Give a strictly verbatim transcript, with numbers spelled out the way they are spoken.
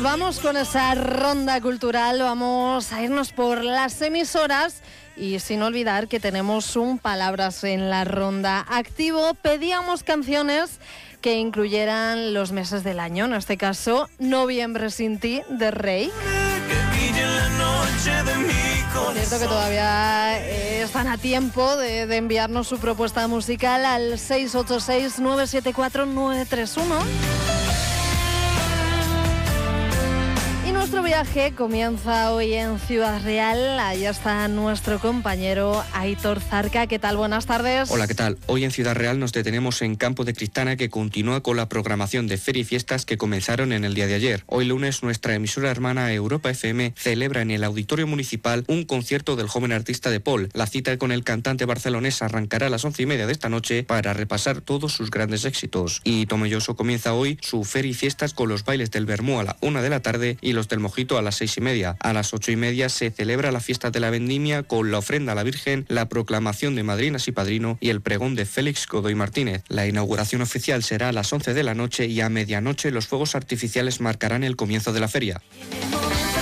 vamos con esa ronda cultural, vamos a irnos por las emisoras y sin olvidar que tenemos un Palabras en la ronda activo. Pedíamos canciones que incluyeran los meses del año, en este caso Noviembre sin ti, de Rey. Cierto que todavía eh, están a tiempo de, de enviarnos su propuesta musical al seis ocho seis, nueve siete cuatro, nueve tres uno. Nuestro viaje comienza hoy en Ciudad Real. Allá está nuestro compañero Aitor Zarca. ¿Qué tal? Buenas tardes. Hola, ¿qué tal? Hoy en Ciudad Real nos detenemos en Campo de Cristana, que continúa con la programación de feria y fiestas que comenzaron en el día de ayer. Hoy lunes, nuestra emisora hermana Europa F M celebra en el Auditorio Municipal un concierto del joven artista de Paul. La cita con el cantante barcelonés arrancará a las once y media de esta noche para repasar todos sus grandes éxitos. Y Tomelloso comienza hoy su feria y fiestas con los bailes del Vermú a la una de la tarde y los del Mojito a las seis y media. A las ocho y media se celebra la fiesta de la Vendimia con la ofrenda a la Virgen, la proclamación de madrinas y padrino y el pregón de Félix Godoy Martínez. La inauguración oficial será a las once de la noche y a medianoche los fuegos artificiales marcarán el comienzo de la feria.